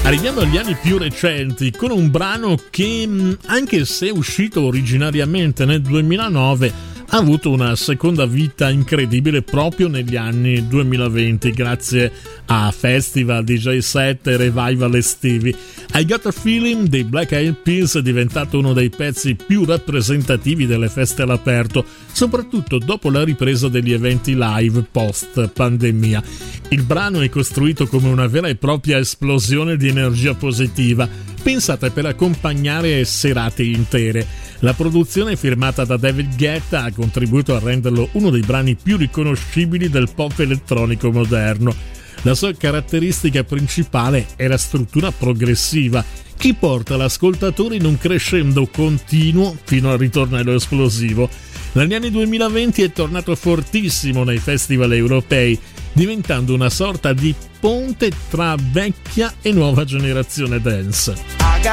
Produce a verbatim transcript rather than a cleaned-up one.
Arriviamo agli anni più recenti con un brano che, anche se è uscito originariamente nel duemilanove, ha avuto una seconda vita incredibile proprio negli anni duemilaventi grazie a festival, D J set e revival estivi. I Got a Feeling dei Black Eyed Peas è diventato uno dei pezzi più rappresentativi delle feste all'aperto, soprattutto dopo la ripresa degli eventi live post pandemia. Il brano è costruito come una vera e propria esplosione di energia positiva, pensate per accompagnare serate intere. La produzione è firmata da David Guetta, ha contribuito a renderlo uno dei brani più riconoscibili del pop elettronico moderno. La sua caratteristica principale è la struttura progressiva, che porta l'ascoltatore in un crescendo continuo fino al ritornello esplosivo. Negli anni duemilaventi è tornato fortissimo nei festival europei, diventando una sorta di ponte tra vecchia e nuova generazione dance.